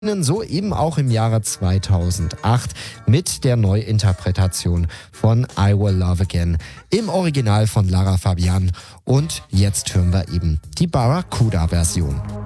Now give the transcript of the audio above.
So eben auch im Jahre 2008 mit der Neuinterpretation von I Will Love Again im Original von Lara Fabian. Und jetzt hören wir eben die Barracuda-Version.